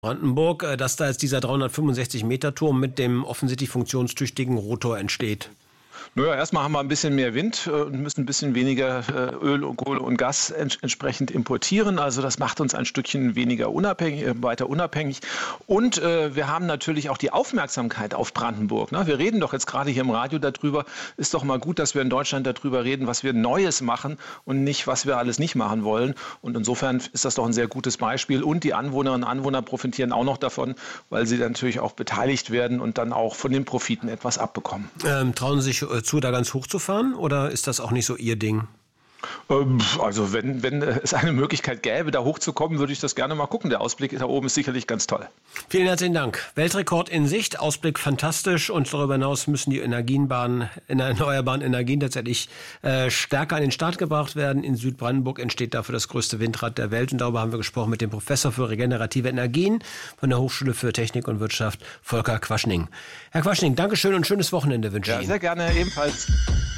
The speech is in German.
Brandenburg, dass da jetzt dieser 365-Meter-Turm mit dem offensichtlich funktionstüchtigen Rotor entsteht? Naja, erstmal haben wir ein bisschen mehr Wind und müssen ein bisschen weniger Öl und Kohle und Gas entsprechend importieren. Also das macht uns ein Stückchen weiter unabhängig. Und wir haben natürlich auch die Aufmerksamkeit auf Brandenburg. Ne? Wir reden doch jetzt gerade hier im Radio darüber. Ist doch mal gut, dass wir in Deutschland darüber reden, was wir Neues machen und nicht, was wir alles nicht machen wollen. Und insofern ist das doch ein sehr gutes Beispiel. Und die Anwohnerinnen und Anwohner profitieren auch noch davon, weil sie dann natürlich auch beteiligt werden und dann auch von den Profiten etwas abbekommen. Trauen Sie sich zu, da ganz hoch zu fahren, oder ist das auch nicht so Ihr Ding? Also wenn es eine Möglichkeit gäbe, da hochzukommen, würde ich das gerne mal gucken. Der Ausblick da oben ist sicherlich ganz toll. Vielen herzlichen Dank. Weltrekord in Sicht, Ausblick fantastisch, und darüber hinaus müssen die erneuerbaren Energien tatsächlich stärker an den Start gebracht werden. In Südbrandenburg entsteht dafür das größte Windrad der Welt, und darüber haben wir gesprochen mit dem Professor für regenerative Energien von der Hochschule für Technik und Wirtschaft, Volker Quaschning. Herr Quaschning, Dankeschön und schönes Wochenende wünsche ich Ihnen. Ja, sehr gerne, ebenfalls.